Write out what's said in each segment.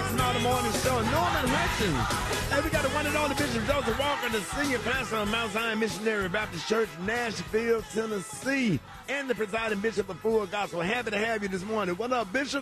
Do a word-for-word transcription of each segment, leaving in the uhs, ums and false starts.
Jackson on the morning show. Norman Hutchins. Hey, we got the one and only Bishop Joseph Walker, the senior pastor of Mount Zion Missionary Baptist Church, Nashville, Tennessee, and the presiding bishop of Full Gospel. Happy to have you this morning. What up, Bishop?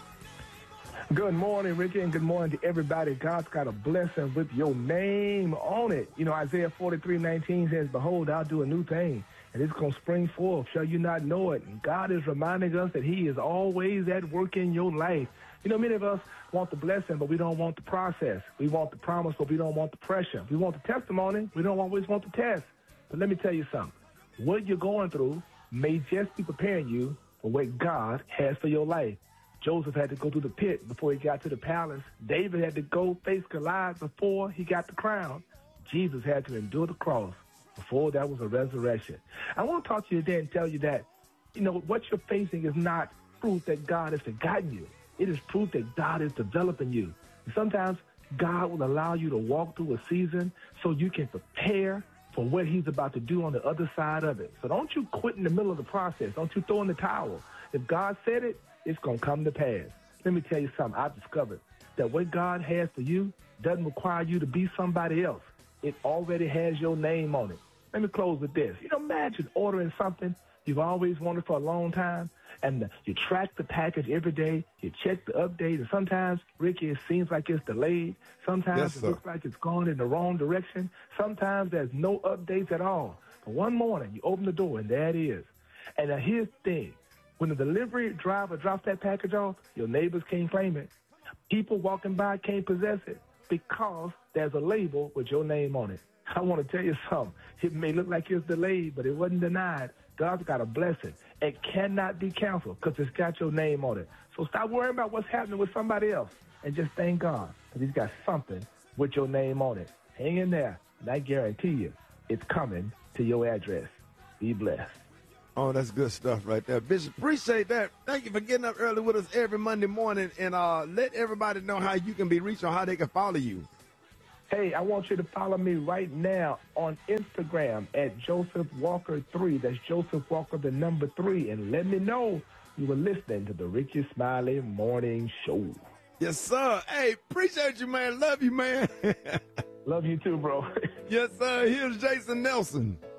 Good morning, Ricky, and good morning to everybody. God's got a blessing with your name on it. You know, Isaiah forty-three nineteen says, "Behold, I'll do a new thing, and it's going to spring forth. Shall you not know it?" And God is reminding us that he is always at work in your life. You know, many of us want the blessing, but we don't want the process. We want the promise, but we don't want the pressure. We want the testimony. We don't always want the test. But let me tell you something. What you're going through may just be preparing you for what God has for your life. Joseph had to go through the pit before he got to the palace. David had to go face Goliath before he got the crown. Jesus had to endure the cross before there was a resurrection. I want to talk to you today and tell you that, you know, what you're facing is not proof that God has forgotten you. It is proof that God is developing you. And sometimes God will allow you to walk through a season so you can prepare for what he's about to do on the other side of it. So don't you quit in the middle of the process. Don't you throw in the towel. If God said it, it's going to come to pass. Let me tell you something. I've discovered that what God has for you doesn't require you to be somebody else. It already has your name on it. Let me close with this. You know, imagine ordering something you've always wanted for a long time, and you track the package every day, you check the update, and sometimes, Ricky, it seems like it's delayed. Sometimes Yes, it sir. looks like it's going in the wrong direction. Sometimes there's no updates at all. But one morning, you open the door, and there it is. And now here's the thing. When the delivery driver drops that package off, your neighbors can't claim it. People walking by can't possess it because there's a label with your name on it. I want to tell you something. It may look like it's delayed, but it wasn't denied. God's got a blessing. It cannot be canceled because it's got your name on it. So stop worrying about what's happening with somebody else and just thank God because he's got something with your name on it. Hang in there, and I guarantee you it's coming to your address. Be blessed. Oh, that's good stuff right there. Bishop, appreciate that. Thank you for getting up early with us every Monday morning, and uh, let everybody know how you can be reached or how they can follow you. Hey, I want you to follow me right now on Instagram at Joseph Walker three. That's Joseph Walker, the number three. And let me know you were listening to the Ricky Smiley Morning Show. Yes, sir. Hey, appreciate you, man. Love you, man. Love you too, bro. Yes, sir. Here's Jason Nelson.